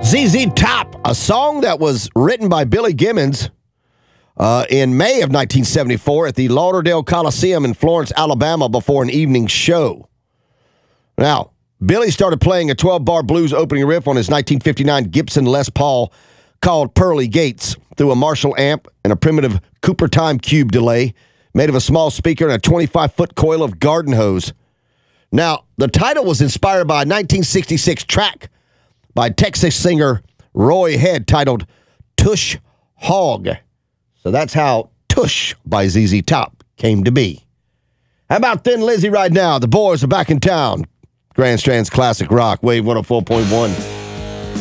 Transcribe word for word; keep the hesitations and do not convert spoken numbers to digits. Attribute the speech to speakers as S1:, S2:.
S1: Z Z Top, a song that was written by Billy Gibbons uh, in May of nineteen seventy-four at the Lauderdale Coliseum in Florence, Alabama, before an evening show. Now, Billy started playing a twelve-bar blues opening riff on his nineteen fifty-nine Gibson Les Paul called Pearly Gates through a Marshall amp and a primitive Cooper Time Cube delay made of a small speaker and a twenty-five foot coil of garden hose. Now, the title was inspired by a nineteen sixty-six track by Texas singer Roy Head titled Tush Hog. So that's how Tush by Z Z Top came to be. How about Thin Lizzy right now? The boys are back in town. Grand Strand's Classic Rock, Wave one oh four point one.